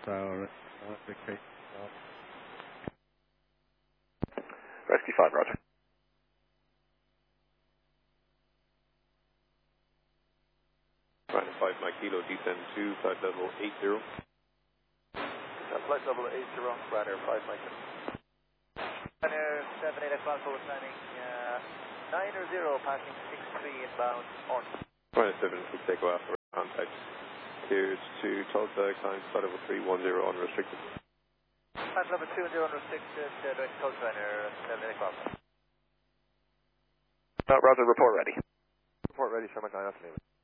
So, Rescue 5, roger. Ryanair 5 Mike Kilo, descend to flight level 80. Flight level 80, Ryanair 5 Mike Kilo. Ryanair 78 o'clock forward landing, 9-0, passing 63 inbound on. Ryanair 7, quick takeoff, contact. Cleared to Tulsa, climb flight level 310 unrestricted. Flight level 20 unrestricted, direct to Tulsa, Ryanair 78 o'clock. Roger, report ready. Report ready, Sherman 9 afternoon.